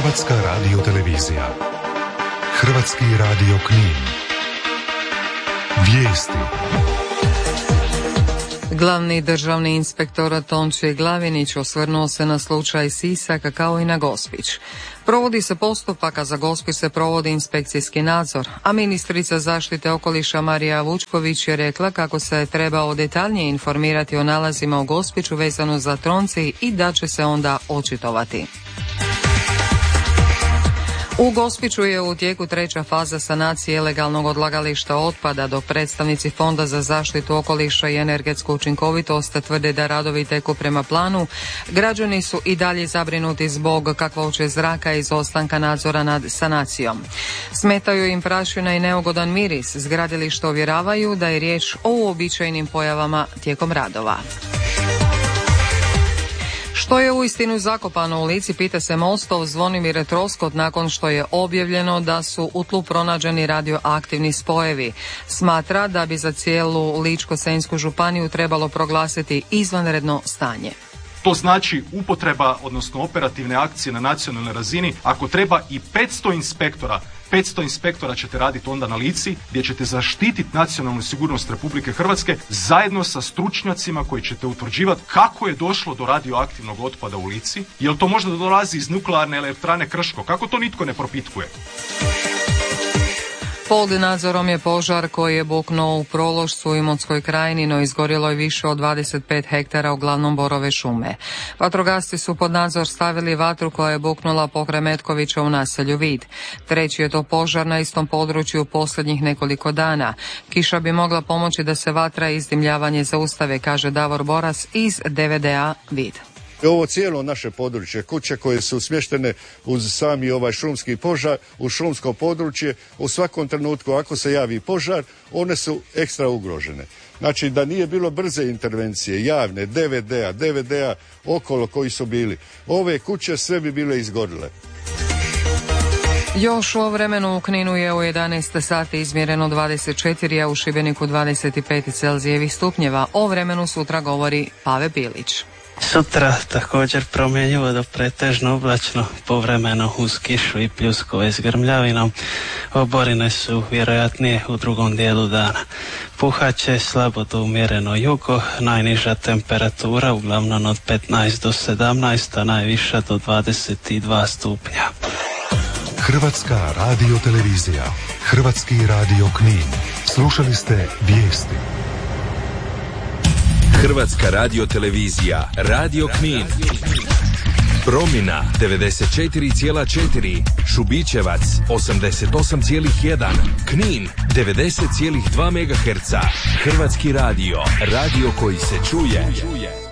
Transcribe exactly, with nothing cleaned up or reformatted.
Hrvatska radiotelevizija. Hrvatski radio Knin. Vijesti. Glavni državni inspektor Tonči Glavinić osvrnuo se na slučaj Sisak kao i na Gospić. Provodi se postupak, a za Gospić se provodi inspekcijski nadzor, a ministrica zaštite okoliša Marija Vučković je rekla kako se trebao detaljnije informirati o nalazima u Gospiću vezano za tronci i da će se onda očitovati. U Gospiću je u tijeku treća faza sanacije ilegalnog odlagališta otpada, dok predstavnici Fonda za zaštitu okoliša i energetsku učinkovitost tvrde da radovi teku prema planu. Građani su i dalje zabrinuti zbog kakvoće zraka i izostanka nadzora nad sanacijom. Smetaju im prašina i neugodan miris. S gradilišta uvjeravaju da je riječ o uobičajenim pojavama tijekom radova. Što je uistinu zakopano u Lici, pita se Mostov Zvonimir Troskot nakon što je objavljeno da su u tlu pronađeni radioaktivni spojevi. Smatra da bi za cijelu Ličko-senjsku županiju trebalo proglasiti izvanredno stanje. To znači upotreba, odnosno operativne akcije na nacionalnoj razini. Ako treba i petsto inspektora, petsto inspektora ćete raditi onda na Lici, gdje ćete zaštititi nacionalnu sigurnost Republike Hrvatske zajedno sa stručnjacima koji ćete utvrđivati kako je došlo do radioaktivnog otpada u Lici. Jel to možda dolazi iz nuklearne elektrane Krško? Kako to nitko ne propitkuje? Pod nadzorom je požar koji je buknuo u Prološcu u Imotskoj krajini, no izgorjelo je više od dvadeset pet hektara, uglavnom borove šume. Vatrogasci su pod nadzor stavili vatru koja je buknula pokraj Metkovića u naselju Vid. Treći je to požar na istom području posljednjih nekoliko dana. Kiša bi mogla pomoći da se vatra i izdimljavanje zaustave, kaže Davor Boras iz D V D A Vid. Ovo cijelo naše područje, kuće koje su smještene uz sami ovaj šumski požar, u šumsko područje, u svakom trenutku ako se javi požar, one su ekstra ugrožene. Znači da nije bilo brze intervencije, javne, D V D A, D V D A okolo koji su bili, ove kuće sve bi bile izgorile. Još u vremenu u Kninu je u jedanaest sati izmjereno dvadeset četiri, a u Šibeniku dvadeset pet celzijevih stupnjeva. O vremenu sutra govori Pave Bilić. Sutra također promjenjivo do pretežno oblačno, povremeno uz kišu i pljuskove s grmljavinom. Oborine su vjerojatnije u drugom dijelu dana. Puhaće slabo do umjereno jugo, najniža temperatura uglavnom od petnaest do sedamnaest, a najviša do dvadeset dva stupnja. Hrvatska radiotelevizija, Hrvatski radio Knin. Slušali ste vijesti. Hrvatska radiotelevizija, Radio Knin. Promina devedeset četiri zarez četiri, Šubićevac osamdeset osam zarez jedan, Knin devedeset zarez dva megaherca. Hrvatski radio, radio koji se čuje.